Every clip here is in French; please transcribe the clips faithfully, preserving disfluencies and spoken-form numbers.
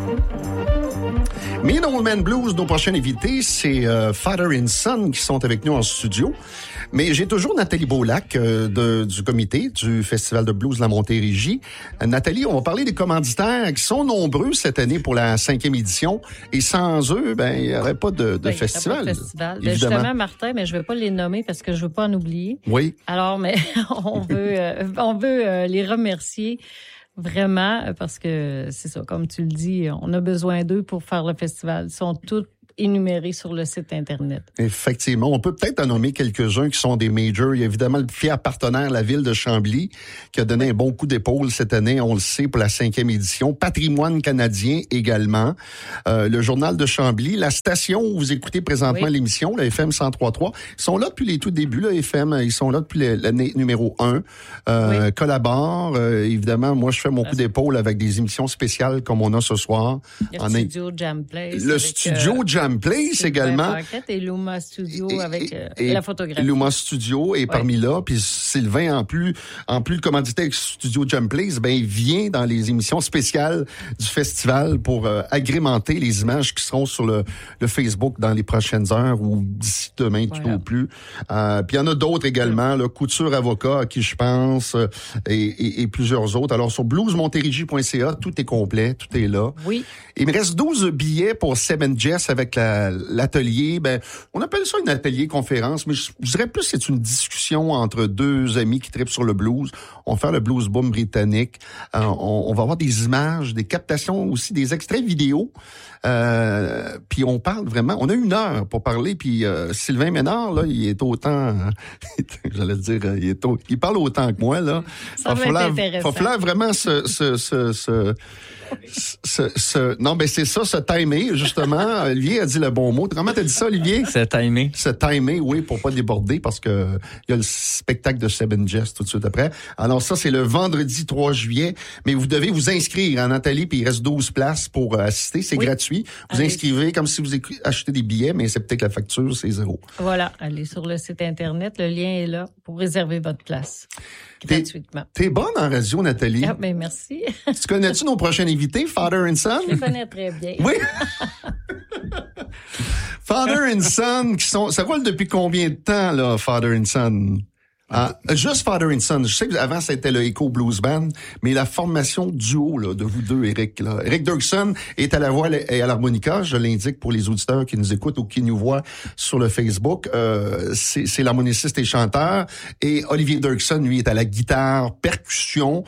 Mean Old Man Blues, nos prochains invités, c'est euh, Father and Son qui sont avec nous en studio. Mais j'ai toujours Nathalie Beaulac euh, de, du comité du Festival de blues La Montérégie. Euh, Nathalie, on va parler des commanditaires qui sont nombreux cette année pour la cinquième édition. Et sans eux, ben il n'y aurait pas de, de ben, festival. Il n'y aurait pas de festival. Ben, justement, Martin, mais je ne vais pas les nommer parce que je ne veux pas en oublier. Oui. Alors, mais on veut, euh, on veut euh, les remercier. Vraiment, parce que c'est ça, comme tu le dis, on a besoin d'eux pour faire le festival. Ils sont tous énumérés sur le site Internet. Effectivement. On peut peut-être en nommer quelques-uns qui sont des majors. Il y a évidemment le fier partenaire, la ville de Chambly, qui a donné un bon coup d'épaule cette année, on le sait, pour la cinquième édition. Patrimoine canadien également. Euh, le Journal de Chambly. La station où vous écoutez présentement oui. l'émission, la F M cent trois point trois. Ils sont là depuis les tout débuts, la F M. Ils sont là depuis l'année numéro un. Euh, oui. Collaborent. Euh, évidemment, moi, je fais mon coup d'épaule avec des émissions spéciales comme on a ce soir. Le en studio a... Jam Place. Le studio euh... Jam Place également. Et Luma Studio et, avec euh, et, la photographie. Luma Studio est ouais. parmi là. Puis Sylvain, en plus, en plus de commanditer avec Studio Jam Place, ben il vient dans les émissions spéciales du festival pour euh, agrémenter les images qui seront sur le, le Facebook dans les prochaines heures ou d'ici demain tout voilà. au plus. Euh, puis il y en a d'autres également, le Couture Avocat à qui je pense euh, et, et, et plusieurs autres. Alors sur blues montérégie point c a, tout est complet, tout est là. Oui. Il me reste douze billets pour Seb and Jess avec la, l'atelier. Ben, on appelle ça une atelier conférence, mais je, je dirais plus que c'est une discussion entre deux amis qui trippent sur le blues. On va faire le blues boom britannique. Euh, on, on va avoir des images, des captations aussi, des extraits vidéo. Euh, puis on parle vraiment. On a une heure pour parler. Puis euh, Sylvain Ménard, là, il est autant. j'allais dire, il est au, il parle autant que moi là. Ça va, va falloir, il va falloir vraiment se, se, se, se Ce, ce, non, ben c'est ça, se timer, justement. Olivier a dit le bon mot. Comment t'as dit ça, Olivier? Se timer. Se timer, oui, pour pas déborder, parce que il y a le spectacle de Seb and Jess tout de suite après. Alors ça, c'est le vendredi trois juillet, mais vous devez vous inscrire, hein, Nathalie, puis il reste douze places pour euh, assister. C'est oui. gratuit. Vous allez. inscrivez comme si vous achetez des billets, mais c'est peut-être que la facture, c'est zéro. Voilà, allez sur le site Internet, le lien est là pour réserver votre place. Gratuitement. T'es, t'es bonne en radio, Nathalie. Ah, ben merci. Tu connais-tu nos prochains invités, Father and Son? Je les connais très bien. Oui. Father and Son, qui sont, ça roule depuis combien de temps, là, Father and Son? Ah, juste Father and Son. Je sais que avant c'était le Echo Blues Band, mais la formation duo là de vous deux, Eric. Là. Eric Dirksen est à la voix et à l'harmonica. Je l'indique pour les auditeurs qui nous écoutent ou qui nous voient sur le Facebook. Euh, c'est, c'est l'harmoniciste et chanteur. Et Olivier Dirksen, lui, est à la guitare, percussion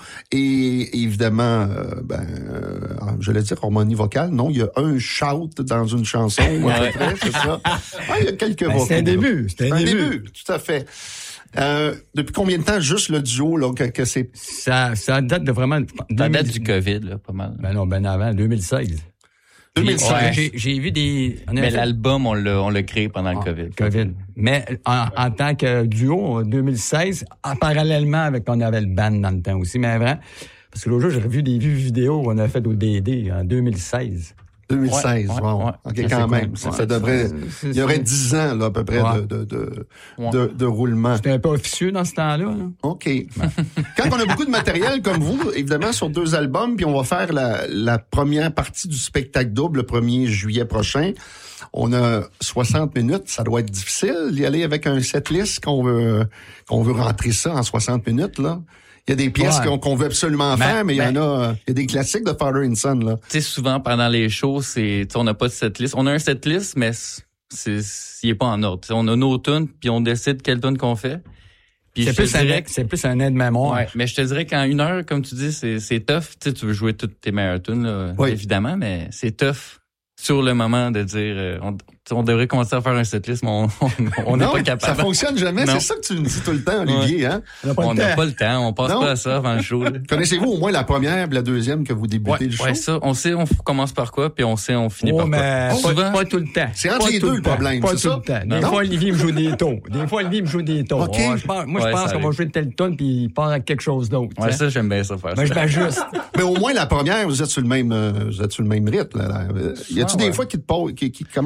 et évidemment, euh, ben, euh, je vais dire harmonie vocale. Non, il y a un shout dans une chanson à peu près, c'est ça. Ah, il y a quelques ben, vocaux. C'est un début. C'est un, un début. début. Tout à fait. Euh, depuis combien de temps juste le duo là que, que c'est ça ça date de vraiment ça date du Covid là pas mal. Ben non, ben avant deux mille seize. deux mille seize. Ouais, j'ai, j'ai vu des mais fait... l'album on l'a on l'a créé pendant le ah, Covid. Covid. Mais en, en tant que duo deux mille seize, en, parallèlement avec on avait le band dans le temps aussi, mais vraiment parce que l'autre jour j'ai revu des vues vidéo qu'on a fait au D D en deux mille seize. deux mille seize, ouais, wow. Ouais, OK, ça, quand même. Cool. Ça, ouais, ça devrait, c'est, il y aurait dix ans, là, à peu près, ouais. de, de, de, ouais. de, de roulement. C'était un peu officieux dans ce temps-là, là. OK. Quand on a beaucoup de matériel comme vous, évidemment, sur deux albums, puis on va faire la, la première partie du spectacle double le premier juillet prochain. On a soixante minutes, ça doit être difficile d'y aller avec un setlist qu'on veut, qu'on veut rentrer ça en soixante minutes, là. Il y a des pièces ouais. qu'on, qu'on veut absolument ben, faire, mais il ben, y en a, il y a des classiques de Father and Son, là. Tu sais, souvent, pendant les shows, c'est, on n'a pas de setlist. On a un setlist, mais c'est, il est pas en ordre. T'sais, on a nos tunes, puis on décide quelle tune qu'on fait. Puis c'est, plus dirais, un, c'est plus un aide-mémoire. Ouais, mais je te dirais qu'en une heure, comme tu dis, c'est, c'est tough. Tu sais, tu veux jouer toutes tes meilleures tunes, là, oui. évidemment, mais c'est tough sur le moment de dire, euh, on, on devrait commencer à faire un setlist, mais on on n'est pas capable. Ça fonctionne jamais. Non. C'est ça que tu me dis tout le temps, Olivier. Ouais. Hein? On n'a pas, pas le temps. On passe non. pas à ça avant le show. Là. Connaissez-vous au moins la première et la deuxième que vous débutez ouais, le show? Ouais, ça. On sait, on commence par quoi, puis on sait, on finit oh, par mais quoi. Oh, souvent, pas tout le temps. C'est entre pas les deux le problème, pas c'est tout ça? Le temps. Non. Des fois, Olivier me joue des tons. Des fois, Olivier me joue des tons. Okay. Oh, je pense, moi, ouais, je pense qu'on arrive. va jouer telle tonne, puis il part à quelque chose d'autre. Ouais, ça, j'aime bien ça faire. Mais je m'ajuste. Mais au moins, la première, vous êtes sur le même, vous êtes sur le même rythme, là. Y a-tu des fois qui te qui commencent avec d'autres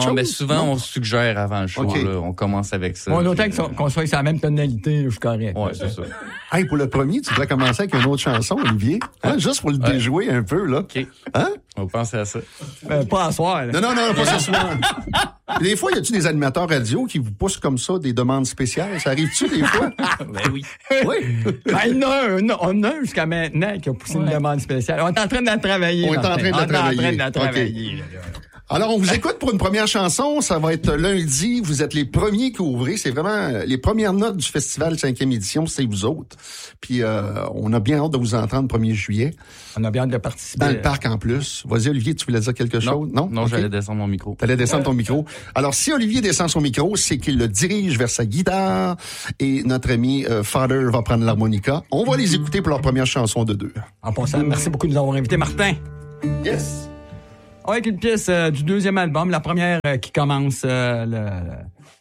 quelque chose? mais souvent, Non? on suggère avant le show. Okay. Là, on commence avec ça. Bon, autant puis, qu'on qu'on soit sur la même tonalité, je suis correct. Ouais, c'est ça. Hey, pour le premier, tu devrais commencer avec une autre chanson, Olivier. Hein, juste pour le Ouais. déjouer un peu, là. OK. Hein? On va penser à ça. Ben, pas à soir, là. Non, non, non, pas ce soir. Des fois, y a-tu des animateurs radio qui vous poussent comme ça des demandes spéciales? Ça arrive-tu des fois? Ben oui. Oui. Ben, il y en a un, on a un jusqu'à maintenant qui a poussé une Ouais. demande spéciale. On est en train de la travailler. On est en Martin. train de la On est en travailler. train de la OK. travailler. là. Alors, on vous écoute pour une première chanson. Ça va être lundi. Vous êtes les premiers qui ouvrez. C'est vraiment les premières notes du festival cinquième édition. C'est vous autres. Puis, euh, on a bien hâte de vous entendre le premier juillet. On a bien hâte de participer. Dans le parc en plus. Vas-y, Olivier, tu voulais dire quelque chose? Non? Non, OK. j'allais descendre mon micro. T'allais descendre ton micro. Alors, si Olivier descend son micro, c'est qu'il le dirige vers sa guitare et notre ami euh, Father va prendre l'harmonica. On va les écouter pour leur première chanson de deux. En passant, merci beaucoup de nous avoir invités, Martin. Yes! Avec une pièce euh, du deuxième album, la première euh, qui commence euh, le,